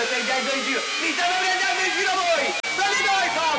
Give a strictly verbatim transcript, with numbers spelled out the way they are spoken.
stai andando in giro? Mi state prendendo in giro voi! Non li do i